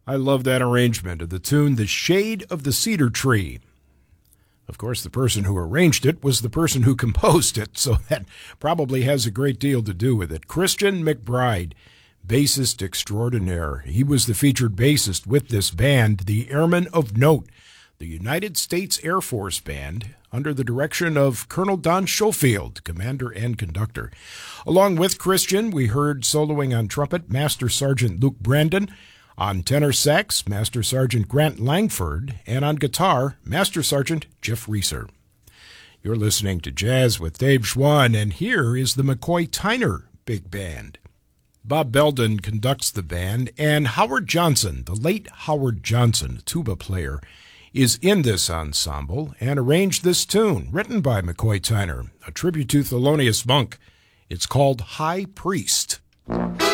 I love that arrangement of the tune The Shade of the Cedar Tree. Of course, the person who arranged it was the person who composed it, so that probably has a great deal to do with it. Christian McBride, bassist extraordinaire. He was the featured bassist with this band, the Airmen of Note, the United States Air Force Band, under the direction of Colonel Don Schofield, commander and conductor. Along with Christian, we heard soloing on trumpet Master Sergeant Luke Brandon, on tenor sax, Master Sergeant Grant Langford, and on guitar, Master Sergeant Jeff Reeser. You're listening to Jazz with Dave Schwann, and here is the McCoy Tyner Big Band. Bob Belden conducts the band, and Howard Johnson, the late Howard Johnson, tuba player, is in this ensemble and arranged this tune, written by McCoy Tyner, a tribute to Thelonious Monk. It's called High Priest.